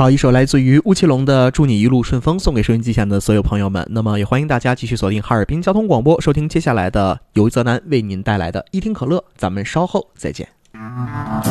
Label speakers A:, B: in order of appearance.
A: 好，一首来自于乌奇隆的《祝你一路顺风》送给收音机前的所有朋友们。那么也欢迎大家继续锁定哈尔滨交通广播，收听接下来的由泽南为您带来的一听可乐。咱们稍后再见。